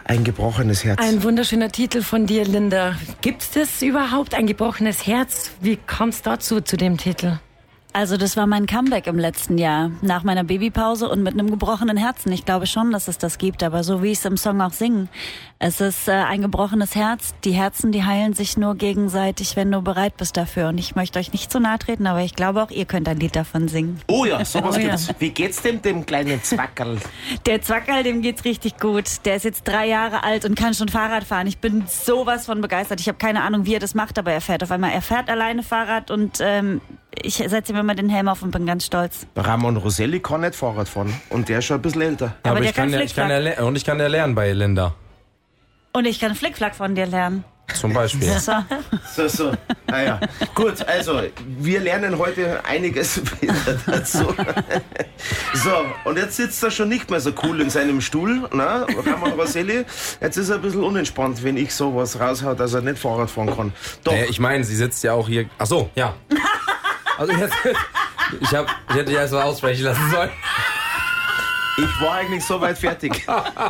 Ein gebrochenes Herz. Ein wunderschöner Titel von dir, Linda. Gibt's das überhaupt, ein gebrochenes Herz? Wie kommt's dazu, zu dem Titel? Also das war mein Comeback im letzten Jahr, nach meiner Babypause und mit einem gebrochenen Herzen. Ich glaube schon, dass es das gibt, aber so wie ich es im Song auch singe. Es ist ein gebrochenes Herz. Die Herzen, die heilen sich nur gegenseitig, wenn du bereit bist dafür. Und ich möchte euch nicht zu nahe treten, aber ich glaube auch, ihr könnt ein Lied davon singen. Oh ja, sowas gibt's. Ja. Wie geht's dem kleinen Zwackerl? Der Zwackerl, dem geht's richtig gut. Der ist jetzt 3 Jahre alt und kann schon Fahrrad fahren. Ich bin sowas von begeistert. Ich habe keine Ahnung, wie er das macht, aber er fährt auf einmal. Er fährt alleine Fahrrad und ich setze ihm immer den Helm auf und bin ganz stolz. Ramon Roselli kann nicht Fahrrad fahren und der ist schon ein bisschen älter. Aber der ich kann ja lernen bei Linda. Und ich kann Flickflack von dir lernen. Zum Beispiel. So. So. Ah ja. Gut, also, wir lernen heute einiges wieder dazu. So, und jetzt sitzt er schon nicht mehr so cool in seinem Stuhl, ne? Ramon Roselli. Jetzt ist er ein bisschen unentspannt, wenn ich sowas raushaue, dass er nicht Fahrrad fahren kann. Doch. Ich meine, sie sitzt ja auch hier. Ach so, ja. Also jetzt, ich hätte ja erst mal aussprechen lassen sollen. Ich war eigentlich soweit fertig.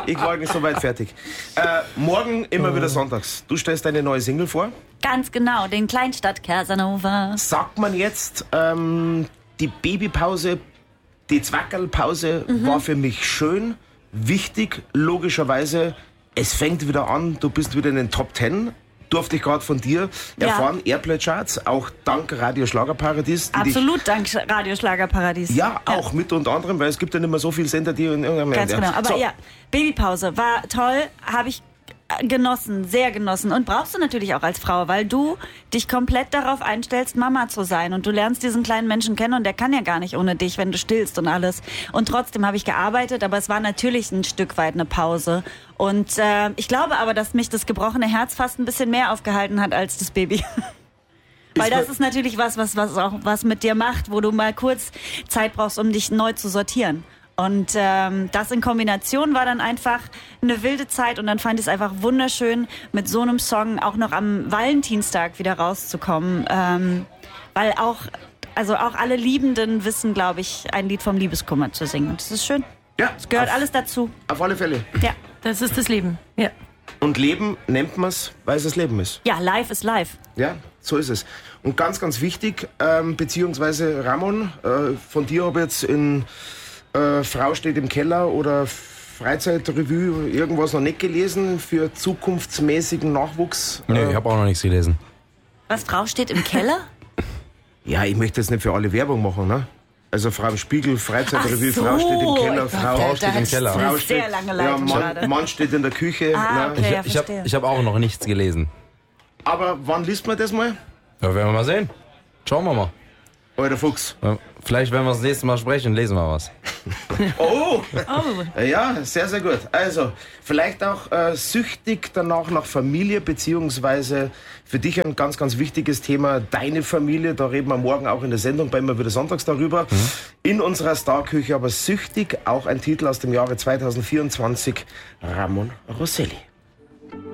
Morgen immer wieder sonntags. Du stellst deine neue Single vor. Ganz genau, den Kleinstadt Casanova. Sagt man jetzt, die Babypause, die Zwackerlpause war für mich schön, wichtig, logischerweise. Es fängt wieder an, du bist wieder in den Top 10. Durfte ich gerade von dir erfahren, Airplay-Charts, auch dank Radio Schlagerparadies. Absolut dank Radio Schlagerparadies. Ja, auch mit unter anderem, weil es gibt ja nicht mehr so viele Sender, die in irgendeinem Ganz genau, aber so. ja, Babypause war toll, habe ich genossen, sehr genossen und brauchst du natürlich auch als Frau, weil du dich komplett darauf einstellst, Mama zu sein und du lernst diesen kleinen Menschen kennen und der kann ja gar nicht ohne dich, wenn du stillst und alles. Und trotzdem habe ich gearbeitet, aber es war natürlich ein Stück weit eine Pause und ich glaube aber, dass mich das gebrochene Herz fast ein bisschen mehr aufgehalten hat als das Baby. Weil das ist natürlich was mit dir macht, wo du mal kurz Zeit brauchst, um dich neu zu sortieren. Und das in Kombination war dann einfach eine wilde Zeit und dann fand ich es einfach wunderschön, mit so einem Song auch noch am Valentinstag wieder rauszukommen. Weil auch alle Liebenden wissen, glaube ich, ein Lied vom Liebeskummer zu singen. Und das ist schön. Ja, es gehört alles dazu. Auf alle Fälle. Ja. Das ist das Leben. Ja. Und Leben nennt man es, weil es das Leben ist. Ja, life is life. Ja, so ist es. Und ganz, ganz wichtig, beziehungsweise Ramon, von dir habe ich jetzt in Frau steht im Keller oder Freizeitrevue irgendwas noch nicht gelesen für zukunftsmäßigen Nachwuchs. Nee, ich habe auch noch nichts gelesen. Was, Frau steht im Keller? Ja, ich möchte jetzt nicht für alle Werbung machen, ne? Also Frau im Spiegel, Freizeitrevue, Ach so, Frau steht im Keller, Frau steht im Keller. Frau steht, sehr lange Leitung gerade. Mann steht in der Küche. Ah, Ne? okay, ja, Ich verstehe. hab auch noch nichts gelesen. Aber wann liest man das mal? Ja, werden wir mal sehen. Schauen wir mal. Alter Fuchs. Ja, vielleicht, wenn wir das nächste Mal sprechen, lesen wir was. Oh! Ja, sehr, sehr gut. Also, vielleicht auch süchtig danach nach Familie, beziehungsweise für dich ein ganz, ganz wichtiges Thema, deine Familie. Da reden wir morgen auch in der Sendung bei immer wieder sonntags darüber. In unserer Starküche, aber süchtig auch ein Titel aus dem Jahre 2024, Ramon Roselli.